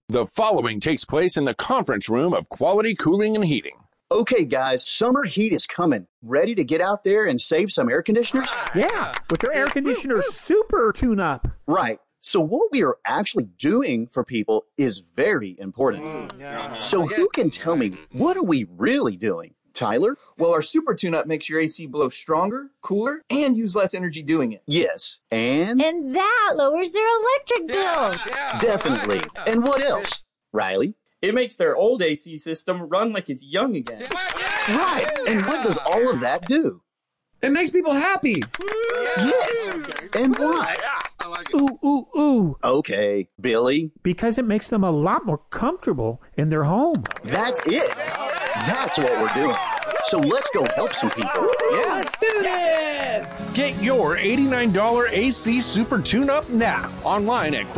The following takes place in the conference room of Quality Cooling and Heating. Okay, guys, summer heat is coming. Ready to get out there and save some air conditioners? Yeah, with their air conditioner super tune-up. Right. So what we are actually doing for people is very important. So who can tell me, what are we really doing? Tyler? Well, our super tune-up makes your AC blow stronger, cooler, and use less energy doing it. Yes. And that lowers their electric bills. Definitely. And what else? Riley? It makes their old AC system run like it's young again. Right. And what does all of that do? It makes people happy. Yes. And why? I like it. Ooh. Okay. Billy? Because it makes them a lot more comfortable in their home. That's it. That's what we're doing. So let's go help some people. Yeah, let's do this. Get your $89 AC Super Tune-Up now. Online at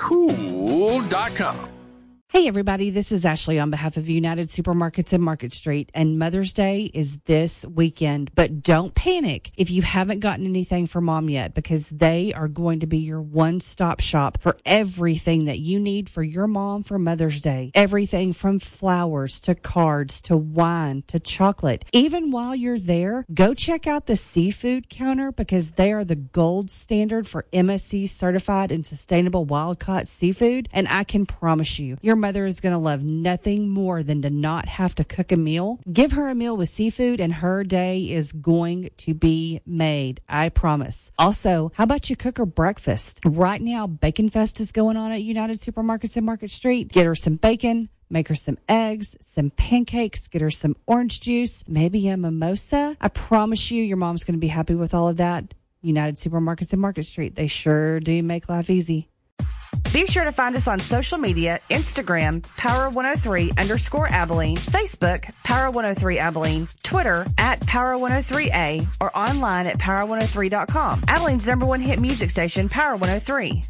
QualityCool.com. Hey everybody, this is Ashley on behalf of United Supermarkets and Market Street, and Mother's Day is this weekend. But don't panic if you haven't gotten anything for Mom yet, because they are going to be your one-stop shop for everything that you need for your mom for Mother's Day. Everything from flowers to cards to wine to chocolate. Even while you're there, go check out the seafood counter, because they are the gold standard for MSC certified and sustainable wild-caught seafood, and I can promise you, your mother is going to love nothing more than to not have to cook a meal. Give her a meal with seafood and her day is going to be made. I promise. Also, how about you cook her breakfast? Right now, Bacon Fest is going on at United Supermarkets and Market Street. Get her some bacon. Make her some eggs, some pancakes, get her some orange juice, maybe a mimosa. I promise you, your mom's going to be happy with all of that. United Supermarkets and Market Street. They sure do make life easy. Be sure to find us on social media, Instagram, Power103_Abilene, Facebook, Power103 Abilene, Twitter, @Power103A, or online at Power103.com. Abilene's #1 hit music station, Power103.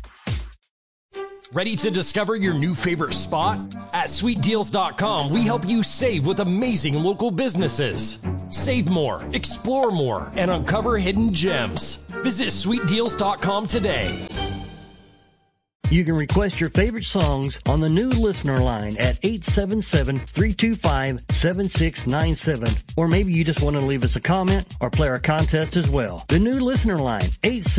Ready to discover your new favorite spot? At SweetDeals.com, we help you save with amazing local businesses. Save more, explore more, and uncover hidden gems. Visit SweetDeals.com today. You can request your favorite songs on the new listener line at 877-325-7697. Or maybe you just want to leave us a comment or play our contest as well. The new listener line,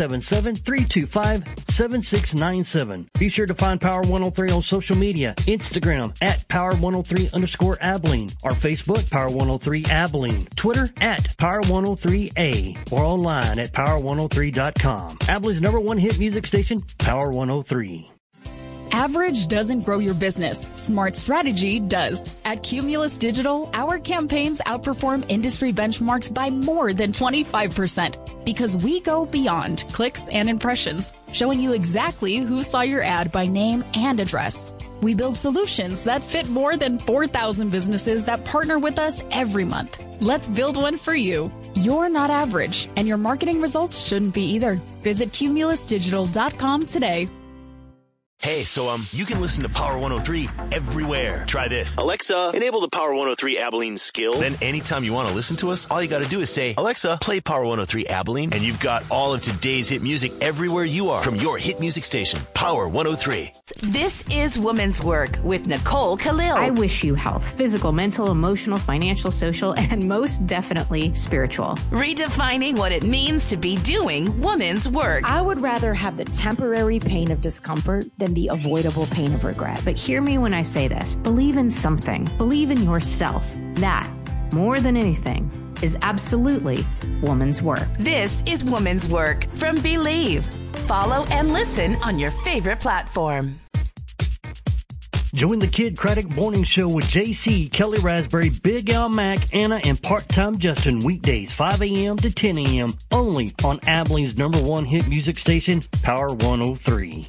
877-325-7697. Be sure to find Power 103 on social media, Instagram at Power103_Abilene, or Facebook, Power 103 Abilene, Twitter at Power 103A, or online at Power103.com. Abilene's #1 hit music station, Power 103. Average doesn't grow your business. Smart strategy does. At Cumulus Digital, our campaigns outperform industry benchmarks by more than 25% because we go beyond clicks and impressions, showing you exactly who saw your ad by name and address. We build solutions that fit more than 4,000 businesses that partner with us every month. Let's build one for you. You're not average, and your marketing results shouldn't be either. Visit cumulusdigital.com today. Hey, so you can listen to Power 103 everywhere. Try this. Alexa, enable the Power 103 Abilene skill. Then anytime you want to listen to us, all you got to do is say, Alexa, play Power 103 Abilene, and you've got all of today's hit music everywhere you are from your hit music station, Power 103. This is Woman's Work with Nicole Khalil. I wish you health, physical, mental, emotional, financial, social, and most definitely spiritual. Redefining what it means to be doing woman's work. I would rather have the temporary pain of discomfort than the avoidable pain of regret. But hear me when I say this. Believe in something. Believe in yourself. That, more than anything, is absolutely woman's work. This is Woman's Work from Believe. Follow and listen on your favorite platform. Join the Kid Craddock Morning Show with JC, Kelly Raspberry, Big Al Mack, Anna, and Part-Time Justin weekdays 5 a.m. to 10 a.m. only on Abilene's #1 hit music station, Power 103.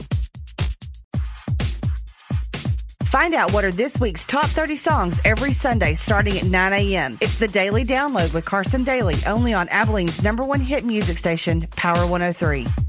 Find out what are this week's top 30 songs every Sunday starting at 9 a.m. It's the Daily Download with Carson Daly, only on Abilene's #1 hit music station, Power 103.